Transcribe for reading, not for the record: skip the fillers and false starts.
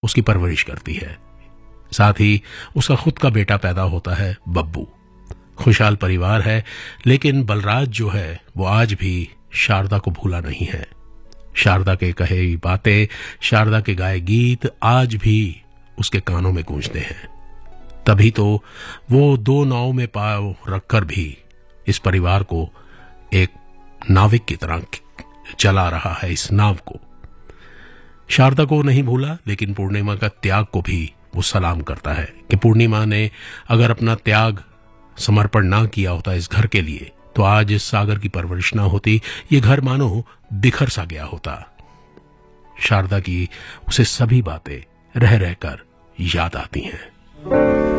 उसकी परवरिश करती है। साथ ही उसका खुद का बेटा पैदा होता है, बब्बू। खुशहाल परिवार है, लेकिन बलराज जो है वो आज भी शारदा को भूला नहीं है। शारदा के कहे बातें, शारदा के गाए गीत आज भी उसके कानों में गूंजते हैं। तभी तो वो 2 नाव में पांव रखकर भी इस परिवार को एक नाविक की तरह चला रहा है, इस नाव को। शारदा को नहीं भूला, लेकिन पूर्णिमा का त्याग को भी वो सलाम करता है कि पूर्णिमा ने अगर अपना त्याग समर्पण ना किया होता इस घर के लिए, तो आज इस सागर की परवरिश ना होती, ये घर मानो बिखर सा गया होता। शारदा की उसे सभी बातें रह रहकर याद आती हैं।